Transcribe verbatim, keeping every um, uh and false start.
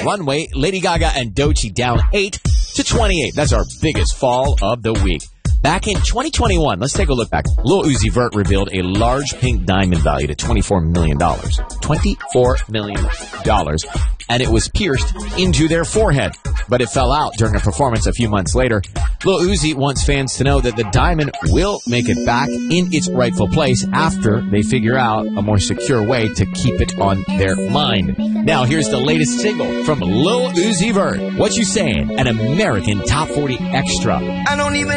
Runway, Lady Gaga and Doechii down eight to twenty-eight. That's our biggest fall of the week. Back in twenty twenty-one, let's take a look back. Lil Uzi Vert revealed a large pink diamond valued at twenty-four million dollars. twenty-four million dollars. And it was pierced into their forehead. But it fell out during a performance a few months later. Lil Uzi wants fans to know that the diamond will make it back in its rightful place after they figure out a more secure way to keep it on their mind. Now, here's the latest single from Lil Uzi Vert. What You Saying? An American Top forty Extra. I don't even